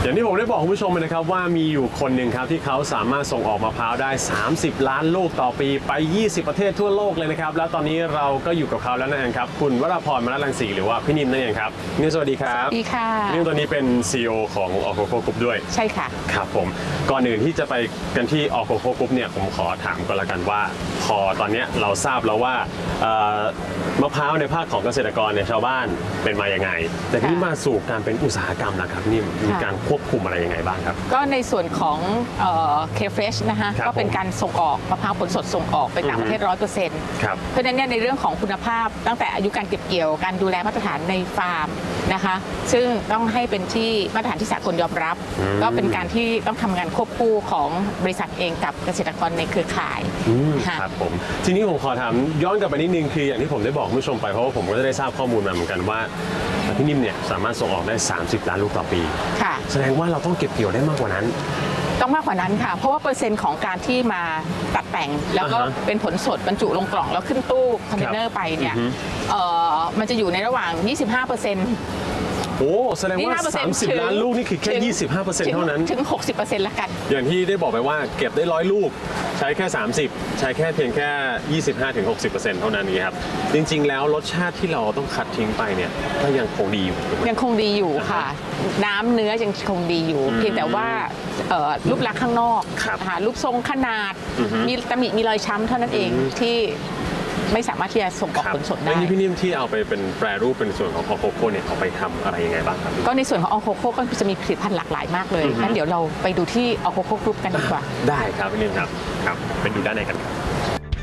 อย่างที่ผมได้บอกคุณผู้ชมนะครับว่ามีอยู่คนหนึ่งครับที่เขาสามารถส่งออกมะพร้าวได้30 ล้านลูกต่อปีไป20ประเทศทั่วโลกเลยนะครับแล้วตอนนี้เราก็อยู่กับเขาแล้วนั่นเองครับคุณวราพร มนัสรังสีหรือว่าพี่นิ่มนั่นเองครับนิ่มสวัสดีครับสวัสดีค่ะนิ่มตัวนี้เป็น CEO ของออโคโคกรุ๊ปด้วยใช่ค่ะครับผมก่อนอื่นที่จะไปกันที่ออโคโคกรุ๊ปเนี่ยผมขอถามก่อนละกันว่าพอตอนนี้เราทราบแล้วว่ามะพร้าวในภาคของเกษตรกรเนี่ยชาวบ้านเป็นมาอย่างไงแต่ที่มาสู่การเป็นอุตสาหกรรมนะครับนิ่มมีการควบคุมอะไรยังไงบ้างครับก็ในส่วนของเคเฟชนะคะก็เป็นการส่งออกมะพร้าวผลสดส่งออกไปต่างประเทศ100% ครับเพราะฉะนั้นเนี่ยในเรื่องของคุณภาพตั้งแต่อายุการเก็บเกี่ยวการดูแลมาตรฐานในฟาร์มนะคะซึ่งต้องให้เป็นที่มาตรฐานที่สากลยอมรับก็เป็นการที่ต้องทำงานควบคู่ของบริษัทเองกับเกษตรกรในเครือข่ายครับผมทีนี้ผมขอถามย้อนกลับไปนิดนึงคืออย่างที่ผมได้บอกคุณผู้ชมไปเพราะว่าผมก็จะได้ทราบข้อมูลมาเหมือนกันว่าพี่นิ่มเนี่ยสามารถส่งออกได้30 ล้านลูกต่อปีค่ะแสดงว่าเราต้องเก็บเกี่ยวได้มากกว่านั้นต้องมากกว่านั้นค่ะเพราะว่าเปอร์เซ็นต์ของการที่มาตัดแต่งแล้วก็เป็นผลสดบรรจุลงกล่องแล้วขึ้นตู้คอนเทนเนอร์ไปเนี่ยมันจะอยู่ในระหว่าง 25% โอ้แสดงว่า30 ล้านลูกนี่คือแค่ 25% เท่านั้นถึง 60% ละกันอย่างที่ได้บอกไปว่าเก็บได้100 ลูกใช้แค่30ใช้แค่เพียงแค่ 25-60% เท่านั้นนี่ครับจริงๆแล้วรสชาติที่เราต้องคัดทิ้งไปเนี่ยก็ยังคงดีอยู่ยังคงดีอยู่ค่ะน้ำเนื้อยังคงดีอยู่เพียงแต่ว่ารูปลักษณ์ข้างนอกรูปทรงขนาดมีตำหนิมีรอยช้ำเท่านั้นเองที่ไม่สามารถที่จะส่งออกผลสดได้นี่พี่นิ่มที่เอาไปเป็นแปรรูปเป็นส่วนของออโคโค่เนี่ยเอาไปทำอะไรยังไงบ้างครับก็ในส่วนของออโคโค่ก็จะมีผลิตภัณฑ์หลากหลายมากเลยงั้นเดี๋ยวเราไปดูที่ออโคโค่กรุ๊ปกันดีกว่าได้ครับพี่นิ่มครับไปดูด้านในกันครับ